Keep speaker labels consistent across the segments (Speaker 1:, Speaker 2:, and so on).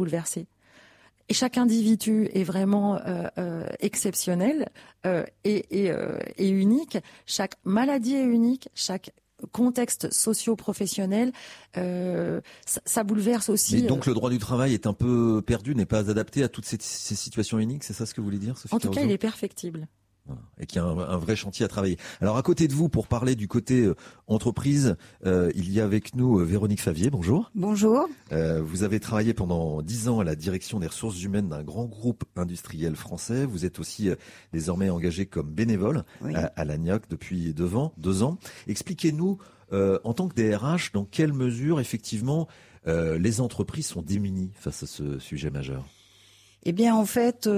Speaker 1: bouleversé. Et chaque individu est vraiment exceptionnel et unique. Chaque maladie est unique. Chaque contexte socio-professionnel, ça bouleverse aussi.
Speaker 2: Mais donc le droit du travail est un peu perdu, n'est pas adapté à toutes ces situations uniques, c'est ça ce que vous voulez dire, Sophie
Speaker 1: En tout
Speaker 2: Caruso ?
Speaker 1: cas, il est perfectible.
Speaker 2: Voilà. Et qu'il y a un vrai chantier à travailler. Alors à côté de vous, pour parler du côté entreprise, il y a avec nous Véronique Favier, bonjour.
Speaker 3: Bonjour.
Speaker 2: Vous avez travaillé pendant 10 ans à la direction des ressources humaines d'un grand groupe industriel français. Vous êtes aussi désormais engagé comme bénévole à l'ANIAC depuis 2 ans. Expliquez-nous, en tant que DRH, dans quelle mesure effectivement les entreprises sont démunies face à ce sujet majeur ?
Speaker 3: Eh bien en fait...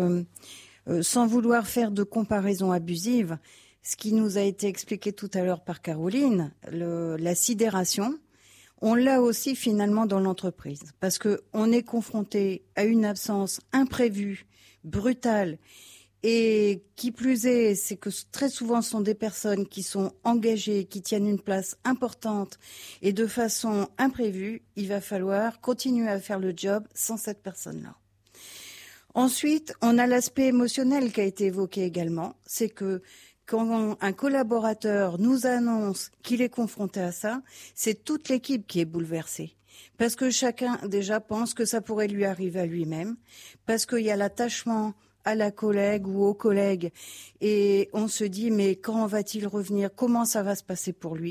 Speaker 3: sans vouloir faire de comparaison abusive, ce qui nous a été expliqué tout à l'heure par Caroline, la sidération, on l'a aussi finalement dans l'entreprise. Parce qu'on est confronté à une absence imprévue, brutale, et qui plus est, c'est que très souvent ce sont des personnes qui sont engagées, qui tiennent une place importante, et de façon imprévue, il va falloir continuer à faire le job sans cette personne-là. Ensuite, on a l'aspect émotionnel qui a été évoqué également. C'est que quand un collaborateur nous annonce qu'il est confronté à ça, c'est toute l'équipe qui est bouleversée. Parce que chacun déjà pense que ça pourrait lui arriver à lui-même. Parce qu'il y a l'attachement à la collègue ou au collègue. Et on se dit, mais quand va-t-il revenir ? Comment ça va se passer pour lui ?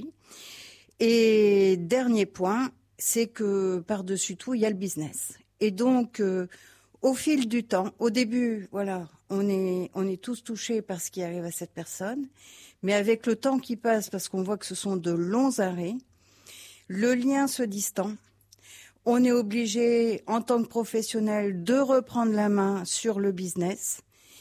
Speaker 3: Et dernier point, c'est que par-dessus tout, il y a le business. Et donc... au fil du temps, au début, voilà, on est tous touchés par ce qui arrive à cette personne, mais avec le temps qui passe, parce qu'on voit que ce sont de longs arrêts, le lien se distend. On est obligé, en tant que professionnel, de reprendre la main sur le business.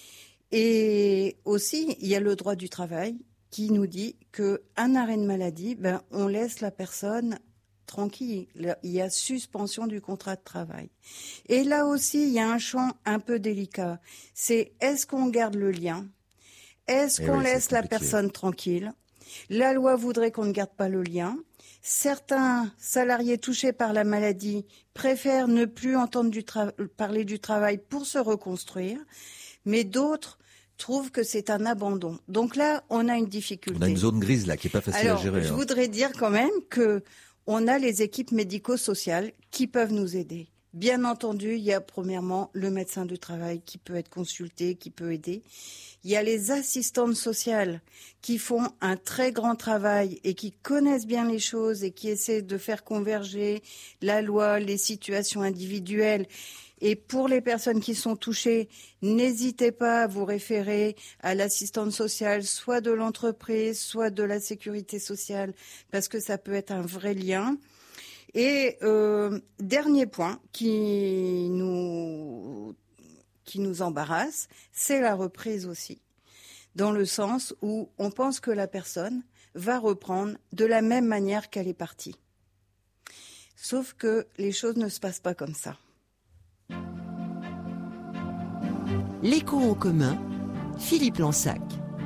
Speaker 3: Et aussi, il y a le droit du travail qui nous dit qu'un arrêt de maladie, on laisse la personne tranquille, il y a suspension du contrat de travail. Et là aussi, il y a un champ un peu délicat. C'est est-ce qu'on garde le lien ? Est-ce qu'on laisse la personne tranquille ? La loi voudrait qu'on ne garde pas le lien. Certains salariés touchés par la maladie préfèrent ne plus entendre parler du travail pour se reconstruire, mais d'autres trouvent que c'est un abandon. Donc là, on a une difficulté.
Speaker 2: On a une zone grise là qui est pas facile à gérer.
Speaker 3: Je voudrais dire quand même que on a les équipes médico-sociales qui peuvent nous aider. Bien entendu, il y a premièrement le médecin du travail qui peut être consulté, qui peut aider. Il y a les assistantes sociales qui font un très grand travail et qui connaissent bien les choses et qui essaient de faire converger la loi, les situations individuelles. Et pour les personnes qui sont touchées, n'hésitez pas à vous référer à l'assistante sociale, soit de l'entreprise, soit de la sécurité sociale, parce que ça peut être un vrai lien. Et dernier point qui nous embarrasse, c'est la reprise aussi, dans le sens où on pense que la personne va reprendre de la même manière qu'elle est partie. Sauf que les choses ne se passent pas comme ça.
Speaker 4: L'écho en commun, Philippe Lansac.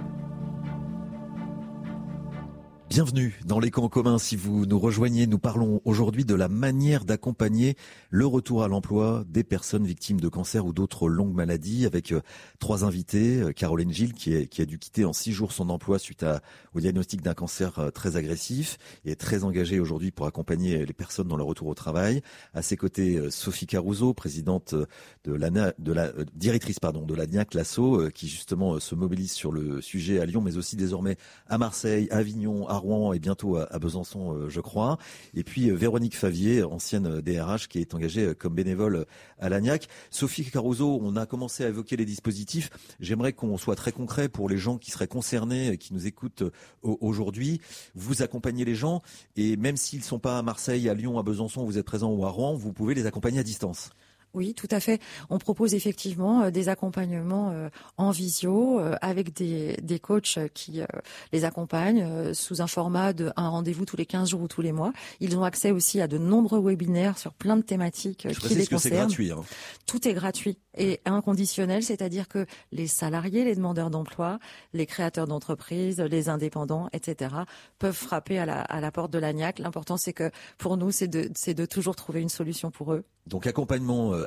Speaker 2: Bienvenue dans l'Écho en commun. Si vous nous rejoignez, nous parlons aujourd'hui de la manière d'accompagner le retour à l'emploi des personnes victimes de cancer ou d'autres longues maladies, avec 3 invités. Caroline Gilles qui a dû quitter en 6 jours son emploi suite au diagnostic d'un cancer très agressif et est très engagée aujourd'hui pour accompagner les personnes dans leur retour au travail. À ses côtés, Sophie Caruso, présidente directrice de l'ANIAC Lasso, qui justement se mobilise sur le sujet à Lyon, mais aussi désormais à Marseille, à Avignon, à Rouen et bientôt à Besançon, je crois. Et puis Véronique Favier, ancienne DRH, qui est engagée comme bénévole à l'ANIAC. Sophie Caruso, on a commencé à évoquer les dispositifs. J'aimerais qu'on soit très concret pour les gens qui seraient concernés, qui nous écoutent aujourd'hui. Vous accompagnez les gens et même s'ils ne sont pas à Marseille, à Lyon, à Besançon, vous êtes présent ou à Rouen, vous pouvez les accompagner à distance.
Speaker 1: Oui, tout à fait. On propose effectivement des accompagnements en visio avec des coachs qui les accompagnent sous un format d'un rendez-vous tous les 15 jours ou tous les mois. Ils ont accès aussi à de nombreux webinaires sur plein de thématiques qui les concernent.
Speaker 2: C'est gratuit.
Speaker 1: Tout est gratuit et inconditionnel, c'est-à-dire que les salariés, les demandeurs d'emploi, les créateurs d'entreprises, les indépendants, etc. peuvent frapper à la porte de l'ANIAC. L'important, c'est que pour nous, c'est de toujours trouver une solution pour eux.
Speaker 2: Donc accompagnement